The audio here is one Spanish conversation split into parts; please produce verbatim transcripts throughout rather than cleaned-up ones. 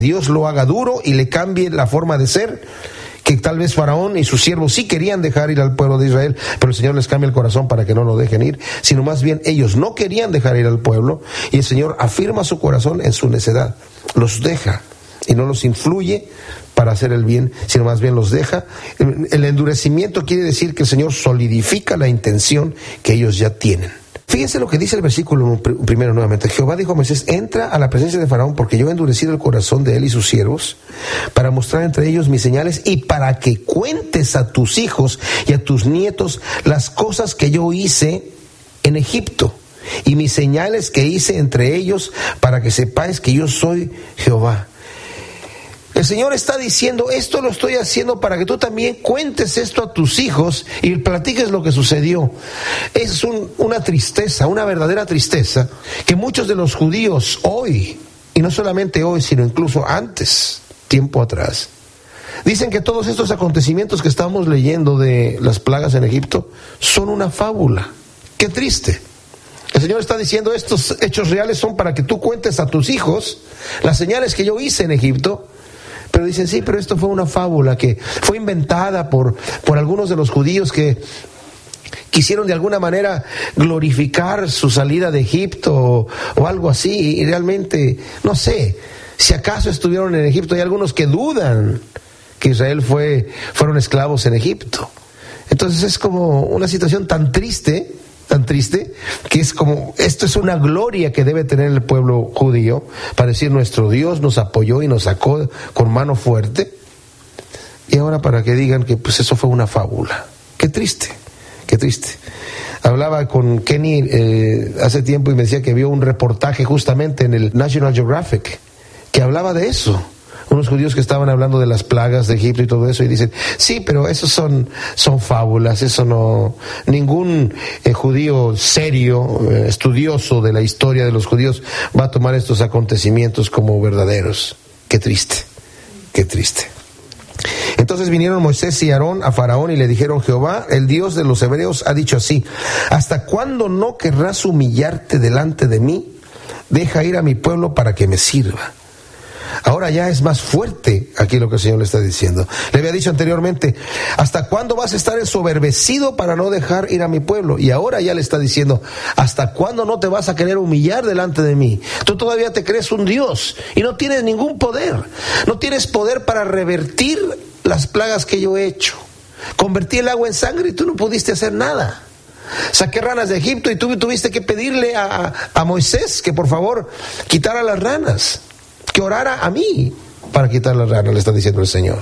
Dios lo haga duro y le cambie la forma de ser, que tal vez Faraón y sus siervos sí querían dejar ir al pueblo de Israel, pero el Señor les cambia el corazón para que no lo dejen ir, sino más bien ellos no querían dejar ir al pueblo, y el Señor afirma su corazón en su necedad, los deja y no los influye para hacer el bien, sino más bien los deja. El endurecimiento quiere decir que el Señor solidifica la intención que ellos ya tienen. Fíjense lo que dice el versículo primero nuevamente. Jehová dijo a Moisés: entra a la presencia de Faraón, porque yo he endurecido el corazón de él y sus siervos, para mostrar entre ellos mis señales, y para que cuentes a tus hijos y a tus nietos las cosas que yo hice en Egipto, y mis señales que hice entre ellos, para que sepáis que yo soy Jehová. El Señor está diciendo: esto lo estoy haciendo para que tú también cuentes esto a tus hijos y platiques lo que sucedió. Es un, una tristeza, una verdadera tristeza, que muchos de los judíos hoy, y no solamente hoy, sino incluso antes, tiempo atrás, dicen que todos estos acontecimientos que estamos leyendo de las plagas en Egipto son una fábula. ¡Qué triste! El Señor está diciendo: estos hechos reales son para que tú cuentes a tus hijos las señales que yo hice en Egipto. Pero dicen: sí, pero esto fue una fábula que fue inventada por, por algunos de los judíos que quisieron de alguna manera glorificar su salida de Egipto o, o algo así. Y realmente, no sé, si acaso estuvieron en Egipto. Hay algunos que dudan que Israel fue, fueron esclavos en Egipto. Entonces es como una situación tan triste, tan triste, que es como, esto es una gloria que debe tener el pueblo judío, para decir: nuestro Dios nos apoyó y nos sacó con mano fuerte, y ahora para que digan que pues eso fue una fábula. Qué triste, qué triste. Hablaba con Kenny eh, hace tiempo y me decía que vio un reportaje justamente en el National Geographic que hablaba de eso. Unos judíos que estaban hablando de las plagas de Egipto y todo eso, y dicen: sí, pero eso son, son fábulas, eso no, ningún eh, judío serio, eh, estudioso de la historia de los judíos va a tomar estos acontecimientos como verdaderos. Qué triste, qué triste. Entonces vinieron Moisés y Aarón a Faraón y le dijeron: Jehová, el Dios de los hebreos, ha dicho así: ¿hasta cuándo no querrás humillarte delante de mí? Deja ir a mi pueblo para que me sirva. Ahora ya es más fuerte aquí lo que el Señor le está diciendo. Le había dicho anteriormente: ¿hasta cuándo vas a estar ensoberbecido para no dejar ir a mi pueblo? Y ahora ya le está diciendo: ¿hasta cuándo no te vas a querer humillar delante de mí? Tú todavía te crees un Dios y no tienes ningún poder. No tienes poder para revertir las plagas que yo he hecho. Convertí el agua en sangre y tú no pudiste hacer nada. Saqué ranas de Egipto y tú tuviste que pedirle a, a Moisés que por favor quitara las ranas, que orara a mí para quitar las ranas, le está diciendo el Señor.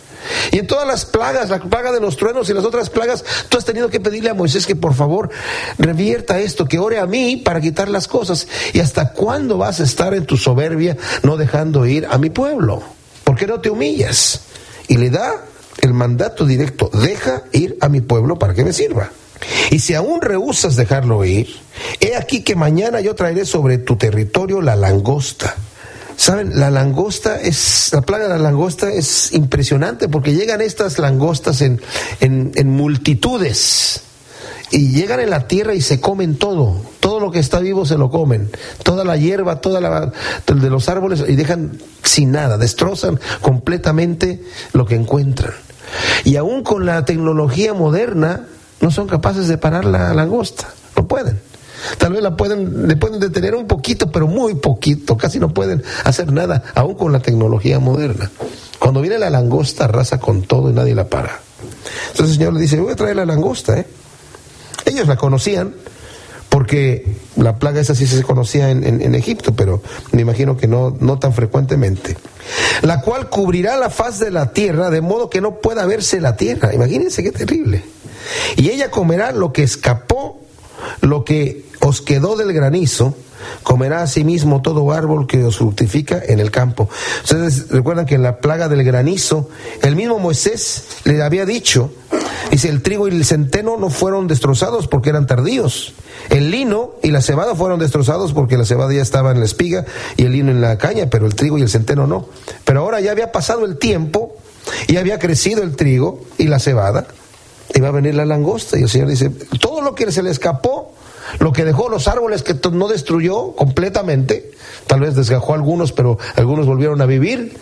Y en todas las plagas, la plaga de los truenos y las otras plagas, tú has tenido que pedirle a Moisés que por favor revierta esto, que ore a mí para quitar las cosas. ¿Y hasta cuándo vas a estar en tu soberbia no dejando ir a mi pueblo? ¿Por qué no te humillas? Y le da el mandato directo: deja ir a mi pueblo para que me sirva. Y si aún rehusas dejarlo ir, he aquí que mañana yo traeré sobre tu territorio la langosta. Saben, la langosta es, la plaga de la langosta es impresionante, porque llegan estas langostas en, en, en multitudes, y llegan en la tierra y se comen todo, todo lo que está vivo se lo comen, toda la hierba, toda la de los árboles, y dejan sin nada, destrozan completamente lo que encuentran. Y aún con la tecnología moderna no son capaces de parar la langosta, no pueden. Tal vez la pueden, le pueden detener un poquito, pero muy poquito, casi no pueden hacer nada, aún con la tecnología moderna. Cuando viene la langosta, arrasa con todo y nadie la para. Entonces el Señor le dice: voy a traer la langosta, ¿eh? Ellos la conocían, porque la plaga esa sí se conocía en, en, en Egipto, pero me imagino que no, no tan frecuentemente. La cual cubrirá la faz de la tierra, de modo que no pueda verse la tierra. Imagínense qué terrible. Y ella comerá lo que escapó, lo que os quedó del granizo, comerá asimismo todo árbol que os fructifica en el campo. Ustedes recuerdan que en la plaga del granizo, el mismo Moisés le había dicho, dice: el trigo y el centeno no fueron destrozados porque eran tardíos. El lino y la cebada fueron destrozados porque la cebada ya estaba en la espiga y el lino en la caña, pero el trigo y el centeno no. Pero ahora ya había pasado el tiempo y había crecido el trigo y la cebada, y va a venir la langosta. Y el Señor dice: todo lo que se le escapó lo que dejó, los árboles que no destruyó completamente, tal vez desgajó algunos, pero algunos volvieron a vivir,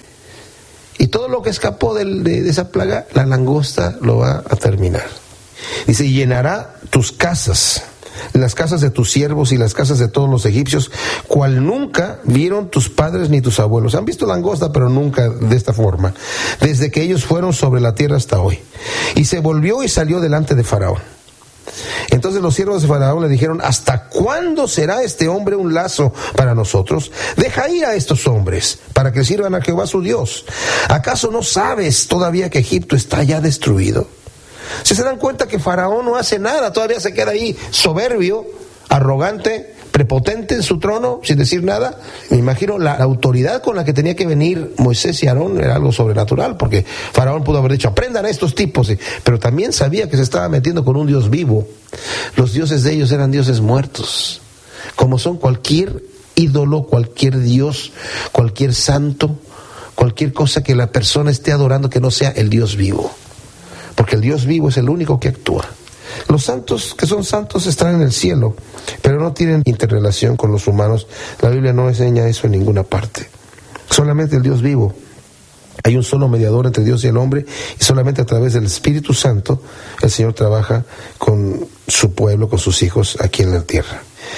y todo lo que escapó de, de, de esa plaga, la langosta lo va a terminar. Dice, llenará tus casas, las casas de tus siervos y las casas de todos los egipcios, cual nunca vieron tus padres ni tus abuelos. Han visto langosta, pero nunca de esta forma, desde que ellos fueron sobre la tierra hasta hoy. Y se volvió y salió delante de Faraón. Entonces los siervos de Faraón le dijeron, ¿hasta cuándo será este hombre un lazo para nosotros? Deja ir a estos hombres, para que sirvan a Jehová su Dios. ¿Acaso no sabes todavía que Egipto está ya destruido? Si se dan cuenta que Faraón no hace nada, todavía se queda ahí soberbio, arrogante, prepotente en su trono, sin decir nada. Me imagino la autoridad con la que tenía que venir Moisés y Aarón era algo sobrenatural, porque Faraón pudo haber dicho, aprendan a estos tipos, pero también sabía que se estaba metiendo con un Dios vivo. Los dioses de ellos eran dioses muertos, como son cualquier ídolo, cualquier dios, cualquier santo, cualquier cosa que la persona esté adorando que no sea el Dios vivo. Porque el Dios vivo es el único que actúa. Los santos que son santos están en el cielo, pero no tienen interrelación con los humanos. La Biblia no enseña eso en ninguna parte. Solamente el Dios vivo. Hay un solo mediador entre Dios y el hombre, y solamente a través del Espíritu Santo el Señor trabaja con su pueblo, con sus hijos aquí en la tierra.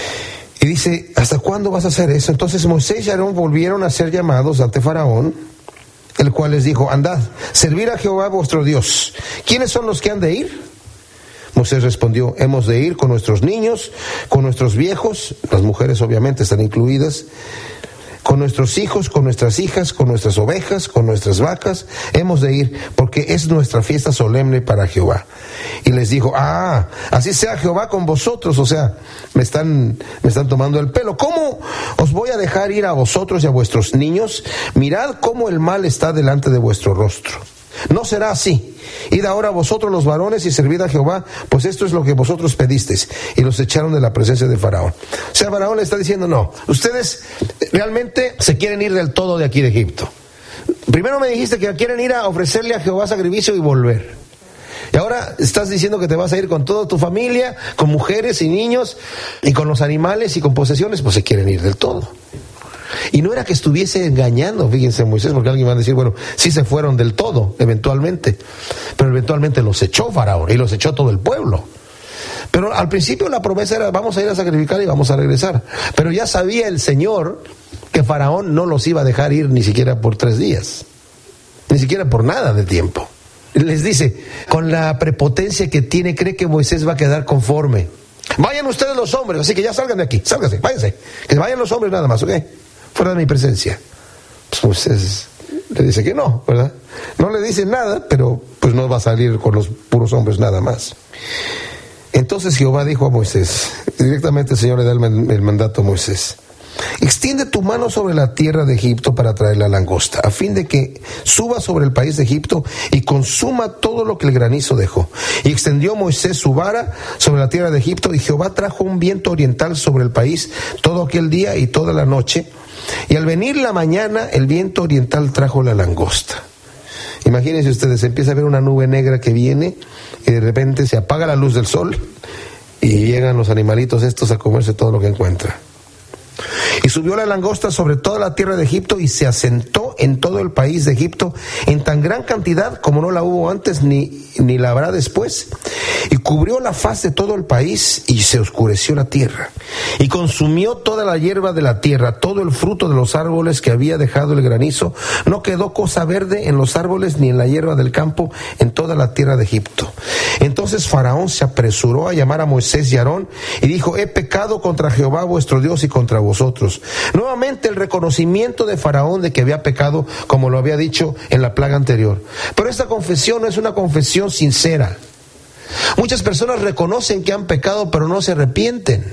Y dice, ¿hasta cuándo vas a hacer eso? Entonces Moisés y Aarón volvieron a ser llamados ante Faraón, el cual les dijo, andad, servir a Jehová vuestro Dios. ¿Quiénes son los que han de ir? Moisés respondió, hemos de ir con nuestros niños, con nuestros viejos, las mujeres obviamente están incluidas, con nuestros hijos, con nuestras hijas, con nuestras ovejas, con nuestras vacas, hemos de ir, porque es nuestra fiesta solemne para Jehová. Y les dijo, ah, así sea Jehová con vosotros, o sea, me están, me están tomando el pelo. ¿Cómo os voy a dejar ir a vosotros y a vuestros niños? Mirad cómo el mal está delante de vuestro rostro. No será así. Id ahora vosotros los varones y servid a Jehová, pues esto es lo que vosotros pedisteis. Y los echaron de la presencia de Faraón. O sea, Faraón le está diciendo, no, ustedes realmente se quieren ir del todo de aquí de Egipto. Primero me dijiste que quieren ir a ofrecerle a Jehová sacrificio y volver. Y ahora estás diciendo que te vas a ir con toda tu familia, con mujeres y niños, y con los animales y con posesiones, pues se quieren ir del todo. Y no era que estuviese engañando, fíjense Moisés, porque alguien va a decir, bueno, sí se fueron del todo, eventualmente, pero eventualmente los echó Faraón y los echó todo el pueblo. Pero al principio la promesa era, vamos a ir a sacrificar y vamos a regresar. Pero ya sabía el Señor que Faraón no los iba a dejar ir ni siquiera por tres días, ni siquiera por nada de tiempo. Les dice, con la prepotencia que tiene, cree que Moisés va a quedar conforme. Vayan ustedes los hombres, así que ya salgan de aquí, sálganse, váyanse, que vayan los hombres nada más, ¿ok? Fuera de mi presencia. Pues Moisés le dice que no, ¿verdad? No le dice nada, pero pues no va a salir con los puros hombres nada más. Entonces Jehová dijo a Moisés, directamente el Señor le da el, el mandato a Moisés, extiende tu mano sobre la tierra de Egipto para traer la langosta, a fin de que suba sobre el país de Egipto y consuma todo lo que el granizo dejó. Y extendió Moisés su vara sobre la tierra de Egipto, y Jehová trajo un viento oriental sobre el país todo aquel día y toda la noche. Y al venir la mañana, el viento oriental trajo la langosta. Imagínense ustedes, empieza a ver una nube negra que viene, y de repente se apaga la luz del sol, y llegan los animalitos estos a comerse todo lo que encuentran. Y subió la langosta sobre toda la tierra de Egipto y se asentó en todo el país de Egipto en tan gran cantidad como no la hubo antes ni, ni la habrá después. Y cubrió la faz de todo el país y se oscureció la tierra. Y consumió toda la hierba de la tierra, todo el fruto de los árboles que había dejado el granizo. No quedó cosa verde en los árboles ni en la hierba del campo en toda la tierra de Egipto. Entonces Faraón se apresuró a llamar a Moisés y Aarón y dijo, he pecado contra Jehová vuestro Dios y contra vosotros. Nuevamente el reconocimiento de Faraón de que había pecado, como lo había dicho en la plaga anterior. Pero esta confesión no es una confesión sincera. Muchas personas reconocen que han pecado, pero no se arrepienten.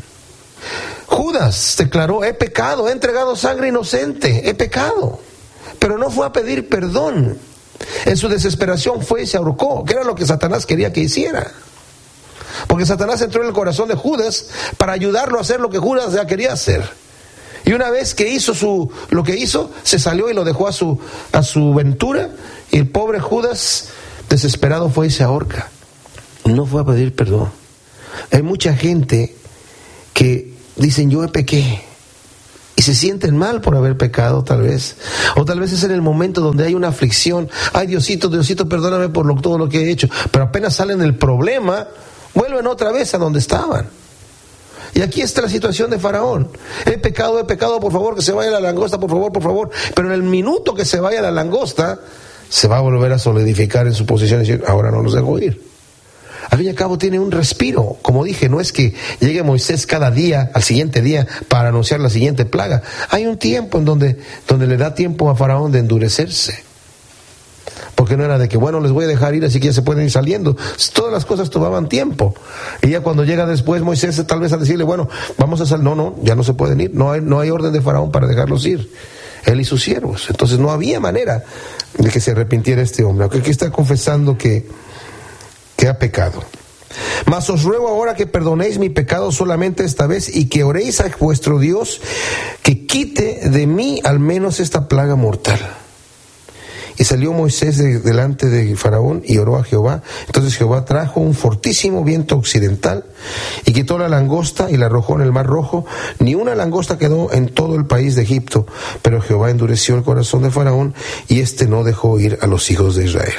Judas declaró, he pecado, he entregado sangre inocente, he pecado. Pero no fue a pedir perdón. En su desesperación fue y se ahorcó, que era lo que Satanás quería que hiciera. Porque Satanás entró en el corazón de Judas para ayudarlo a hacer lo que Judas ya quería hacer. Y una vez que hizo su, lo que hizo, se salió y lo dejó a su, a su ventura, y el pobre Judas, desesperado, fue y se ahorca. No fue a pedir perdón. Hay mucha gente que dicen yo pequé y se sienten mal por haber pecado tal vez, o tal vez es en el momento donde hay una aflicción, ay Diosito, Diosito perdóname por lo, todo lo que he hecho, pero apenas salen del problema, vuelven otra vez a donde estaban. Y aquí está la situación de Faraón. He pecado, he pecado, por favor, que se vaya la langosta, por favor, por favor. Pero en el minuto que se vaya la langosta, se va a volver a solidificar en su posición y decir, ahora no los dejo ir. Al fin y al cabo tiene un respiro. Como dije, no es que llegue Moisés cada día, al siguiente día, para anunciar la siguiente plaga. Hay un tiempo en donde, donde le da tiempo a Faraón de endurecerse. Porque no era de que, bueno, les voy a dejar ir, así que ya se pueden ir saliendo. Todas las cosas tomaban tiempo. Y ya cuando llega después Moisés, tal vez a decirle, bueno, vamos a salir. No, no, ya no se pueden ir. No hay, no hay orden de Faraón para dejarlos ir. Él y sus siervos. Entonces no había manera de que se arrepintiera este hombre. Aunque aquí está confesando que, que ha pecado. Mas os ruego ahora que perdonéis mi pecado solamente esta vez y que oréis a vuestro Dios que quite de mí al menos esta plaga mortal. Y salió Moisés de, delante de Faraón y oró a Jehová. Entonces Jehová trajo un fortísimo viento occidental y quitó la langosta y la arrojó en el mar Rojo. Ni una langosta quedó en todo el país de Egipto. Pero Jehová endureció el corazón de Faraón y éste no dejó ir a los hijos de Israel.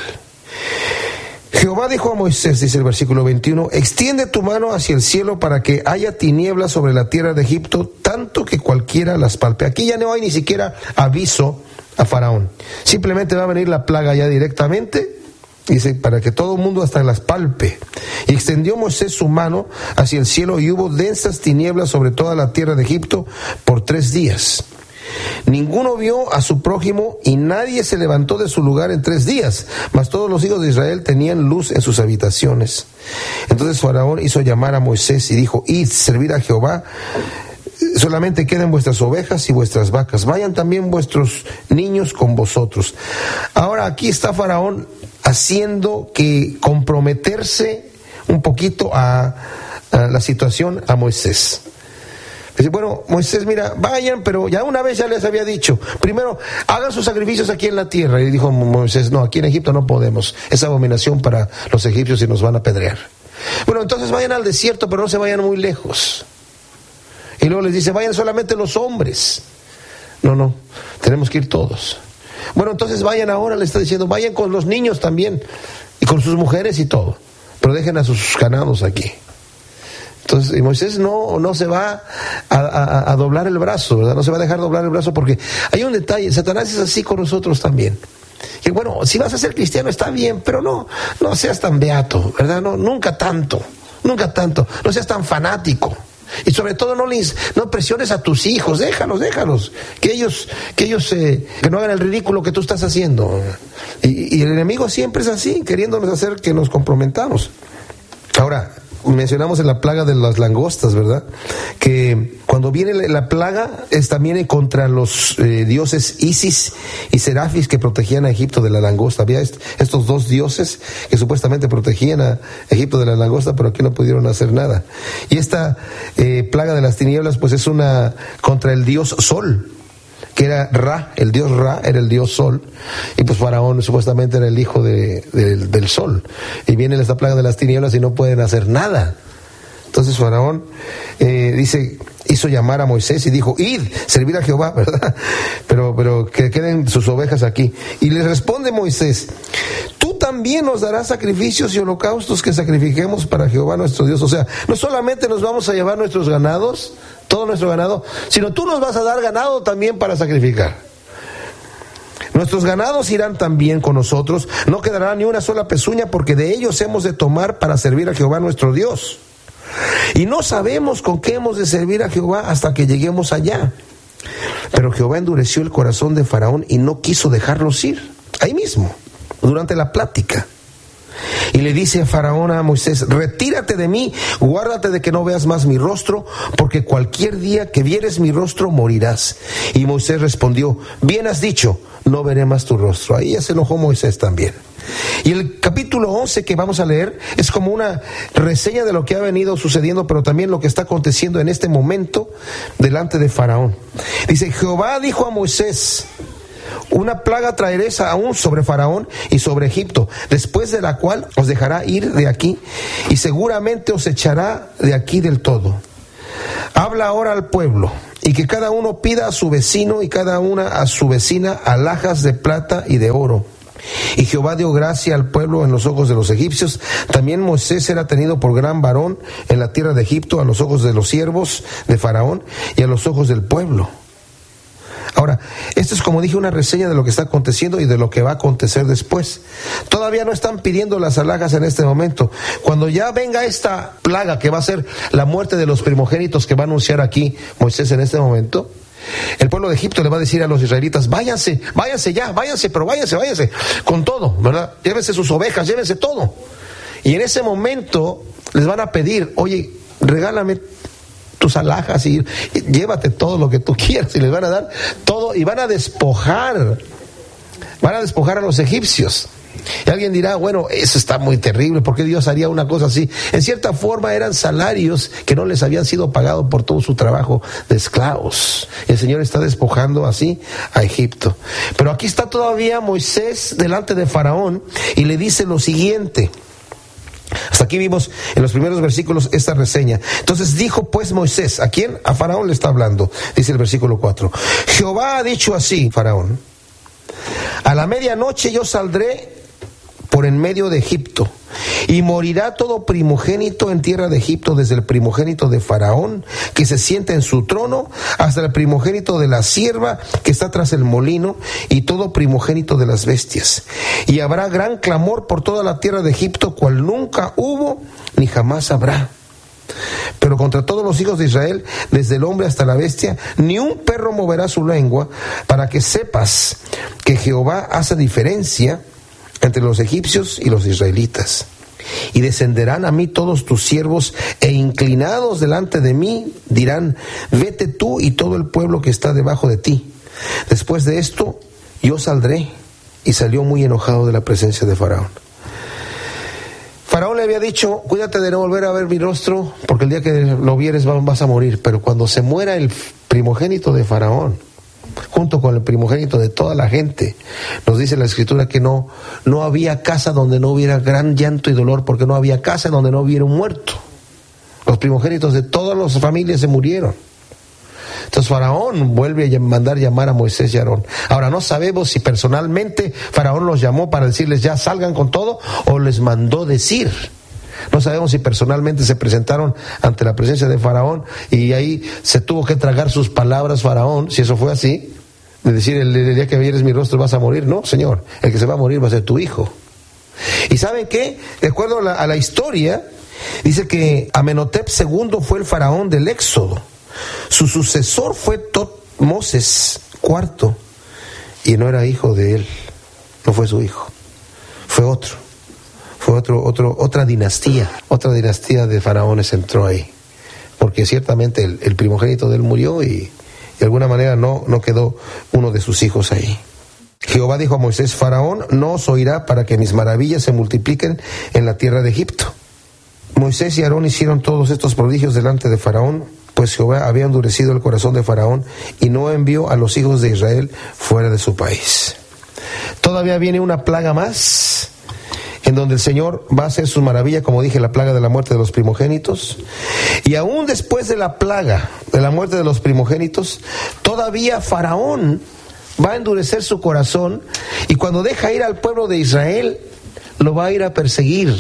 Jehová dijo a Moisés, dice el versículo veintiuno, extiende tu mano hacia el cielo para que haya tinieblas sobre la tierra de Egipto, tanto que cualquiera las palpe. Aquí ya no hay ni siquiera aviso a Faraón. Simplemente va a venir la plaga ya directamente, dice, para que todo el mundo hasta las palpe. Y extendió Moisés su mano hacia el cielo y hubo densas tinieblas sobre toda la tierra de Egipto por tres días. Ninguno vio a su prójimo y nadie se levantó de su lugar en tres días, mas todos los hijos de Israel tenían luz en sus habitaciones. Entonces Faraón hizo llamar a Moisés y dijo, id, servir a Jehová, solamente queden vuestras ovejas y vuestras vacas, vayan también vuestros niños con vosotros. Ahora aquí está Faraón haciendo que comprometerse un poquito a, a la situación a Moisés. Dice, bueno, Moisés, mira, vayan, pero ya una vez ya les había dicho, primero hagan sus sacrificios aquí en la tierra. Y dijo Moisés, no, aquí en Egipto no podemos, es abominación para los egipcios y nos van a apedrear. Bueno, entonces vayan al desierto, pero no se vayan muy lejos. Y luego les dice, vayan solamente los hombres. No, no, tenemos que ir todos. Bueno, entonces vayan ahora, le está diciendo, vayan con los niños también, y con sus mujeres y todo, pero dejen a sus ganados aquí. Entonces, y Moisés no, no se va a, a, a doblar el brazo, ¿verdad? No se va a dejar doblar el brazo porque hay un detalle, Satanás es así con nosotros también. Que bueno, si vas a ser cristiano está bien, pero no, no seas tan beato, ¿verdad? No, nunca tanto, nunca tanto, no seas tan fanático. Y sobre todo no les, no presiones a tus hijos, déjalos, déjalos, que ellos, que ellos eh, que no hagan el ridículo que tú estás haciendo. Y, y el enemigo siempre es así, queriéndonos hacer que nos comprometamos. Ahora, mencionamos en la plaga de las langostas, ¿verdad? Que cuando viene la plaga es también contra los eh, dioses Isis y Serafis que protegían a Egipto de la langosta. Había est- estos dos dioses que supuestamente protegían a Egipto de la langosta, pero aquí no pudieron hacer nada. Y esta eh, plaga de las tinieblas pues es una contra el dios Sol, que era Ra, el dios Ra era el dios Sol, y pues Faraón supuestamente era el hijo de, de, del Sol, y viene esta plaga de las tinieblas y no pueden hacer nada. Entonces Faraón eh, dice, hizo llamar a Moisés y dijo, id, servir a Jehová, ¿verdad? Pero, pero que queden sus ovejas aquí. Y le responde Moisés, tú también nos darás sacrificios y holocaustos que sacrifiquemos para Jehová nuestro Dios. O sea, no solamente nos vamos a llevar nuestros ganados, todo nuestro ganado, sino tú nos vas a dar ganado también para sacrificar. Nuestros ganados irán también con nosotros, no quedará ni una sola pezuña, porque de ellos hemos de tomar para servir a Jehová nuestro Dios. Y no sabemos con qué hemos de servir a Jehová hasta que lleguemos allá. Pero Jehová endureció el corazón de Faraón y no quiso dejarlos ir, ahí mismo, durante la plática. Y le dice a Faraón a Moisés, retírate de mí, guárdate de que no veas más mi rostro, porque cualquier día que vieres mi rostro morirás. Y Moisés respondió, bien has dicho, no veré más tu rostro. Ahí ya se enojó Moisés también. Y el capítulo once que vamos a leer es como una reseña de lo que ha venido sucediendo, pero también lo que está aconteciendo en este momento delante de Faraón. Dice, Jehová dijo a Moisés, una plaga traeréis aún sobre Faraón y sobre Egipto, después de la cual os dejará ir de aquí y seguramente os echará de aquí del todo. habla ahora al pueblo, y que cada uno pida a su vecino y cada una a su vecina alhajas de plata y de oro. Y Jehová dio gracia al pueblo en los ojos de los egipcios. También Moisés era tenido por gran varón en la tierra de Egipto a los ojos de los siervos de Faraón y a los ojos del pueblo. Ahora, esto es, como dije, una reseña de lo que está aconteciendo y de lo que va a acontecer después. Todavía no están pidiendo las alhajas en este momento. Cuando ya venga esta plaga que va a ser la muerte de los primogénitos que va a anunciar aquí Moisés en este momento, el pueblo de Egipto le va a decir a los israelitas: váyanse, váyanse ya, váyanse, pero váyanse, váyanse, con todo, ¿verdad? Llévense sus ovejas, llévense todo. Y en ese momento les van a pedir: oye, regálame tus alhajas y, y llévate todo lo que tú quieras, y les van a dar todo y van a despojar, van a despojar a los egipcios. Y alguien dirá: bueno, eso está muy terrible, ¿por qué Dios haría una cosa así? En cierta forma eran salarios que no les habían sido pagados por todo su trabajo de esclavos. Y el Señor está despojando así a Egipto. Pero aquí está todavía Moisés delante de Faraón y le dice lo siguiente. Hasta aquí vimos en los primeros versículos esta reseña. Entonces dijo pues Moisés, ¿a quién? A Faraón le está hablando. Dice el versículo cuatro: Jehová ha dicho así, Faraón: a la medianoche yo saldré por en medio de Egipto, y morirá todo primogénito en tierra de Egipto, desde el primogénito de Faraón, que se sienta en su trono, hasta el primogénito de la sierva que está tras el molino, y todo primogénito de las bestias. Y habrá gran clamor por toda la tierra de Egipto, cual nunca hubo, ni jamás habrá. Pero contra todos los hijos de Israel, desde el hombre hasta la bestia, ni un perro moverá su lengua, para que sepas que Jehová hace diferencia entre los egipcios y los israelitas. Y descenderán a mí todos tus siervos, e inclinados delante de mí dirán: vete tú y todo el pueblo que está debajo de ti. Después de esto yo saldré. Y salió muy enojado de la presencia de Faraón. Faraón le había dicho: cuídate de no volver a ver mi rostro, porque el día que lo vieres vas a morir. Pero cuando se muera el primogénito de Faraón, junto con el primogénito de toda la gente, nos dice la Escritura que no, no había casa donde no hubiera gran llanto y dolor, porque no había casa donde no hubiera un muerto. Los primogénitos de todas las familias se murieron. Entonces Faraón vuelve a mandar llamar a Moisés y Aarón. Ahora no sabemos si personalmente Faraón los llamó para decirles ya salgan con todo, o les mandó decir. No sabemos si personalmente se presentaron ante la presencia de Faraón y ahí se tuvo que tragar sus palabras Faraón, si eso fue así, de decir: el, el día que vieres mi rostro vas a morir. No, Señor, el que se va a morir va a ser tu hijo. ¿Y saben qué? De acuerdo a la, a la historia, dice que Amenhotep segundo fue el faraón del Éxodo. Su sucesor fue Totmoses cuarto, y no era hijo de él, no fue su hijo, fue otro. Fue otro, otro, otra dinastía, otra dinastía de faraones entró ahí, porque ciertamente el, el primogénito de él murió y de alguna manera no, no quedó uno de sus hijos ahí. Jehová dijo a Moisés: Faraón no os oirá para que mis maravillas se multipliquen en la tierra de Egipto. Moisés y Aarón hicieron todos estos prodigios delante de Faraón, pues Jehová había endurecido el corazón de Faraón y no envió a los hijos de Israel fuera de su país. Todavía viene una plaga más, en donde el Señor va a hacer sus maravillas, como dije, la plaga de la muerte de los primogénitos. Y aún después de la plaga de la muerte de los primogénitos, todavía Faraón va a endurecer su corazón, y cuando deja ir al pueblo de Israel, lo va a ir a perseguir.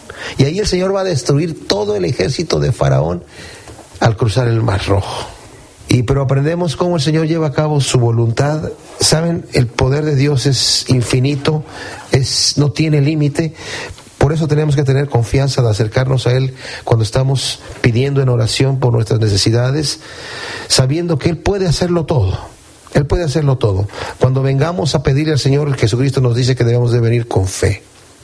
Y ahí el Señor va a destruir todo el ejército de Faraón al cruzar el Mar Rojo. Y pero aprendemos cómo el Señor lleva a cabo su voluntad. Saben, el poder de Dios es infinito, es, no tiene límite. Por eso tenemos que tener confianza de acercarnos a Él cuando estamos pidiendo en oración por nuestras necesidades, sabiendo que Él puede hacerlo todo. Él puede hacerlo todo. Cuando vengamos a pedirle al Señor, Jesucristo nos dice que debemos de venir con fe,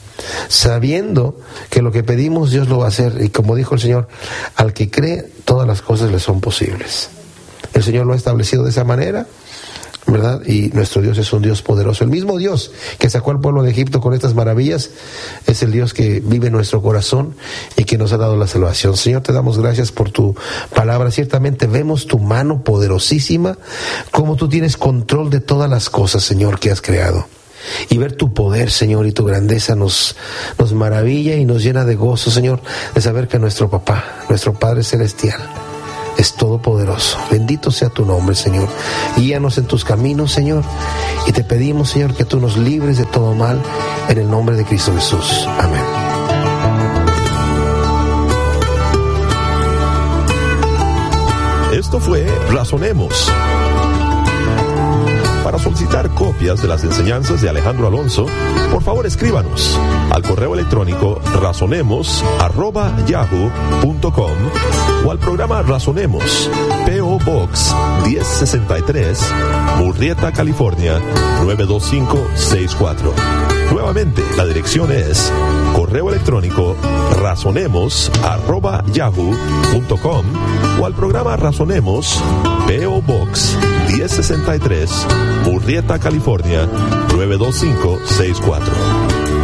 sabiendo que lo que pedimos Dios lo va a hacer. Y como dijo el Señor, al que cree, todas las cosas le son posibles. El Señor lo ha establecido de esa manera, ¿verdad? Y nuestro Dios es un Dios poderoso. El mismo Dios que sacó al pueblo de Egipto con estas maravillas es el Dios que vive en nuestro corazón y que nos ha dado la salvación. Señor, te damos gracias por tu palabra. Ciertamente vemos tu mano poderosísima, cómo tú tienes control de todas las cosas, Señor, que has creado. Y ver tu poder, Señor, y tu grandeza nos, nos maravilla y nos llena de gozo, Señor, de saber que nuestro papá, nuestro Padre Celestial, es todopoderoso. Bendito sea tu nombre, Señor. Guíanos en tus caminos, Señor, y te pedimos, Señor, que tú nos libres de todo mal, en el nombre de Cristo Jesús. Amén. Esto fue Razonemos. Para solicitar copias de las enseñanzas de Alejandro Alonso, por favor escríbanos al correo electrónico razonemos arroba yahoo punto com o al programa Razonemos, P O Box diez sesenta y tres, Murrieta, California nueve dos cinco seis cuatro. Nuevamente, la dirección es correo electrónico razonemos arroba yahoo punto com o al programa Razonemos, P O Box diez sesenta y tres, Murrieta, California nueve dos cinco seis cuatro.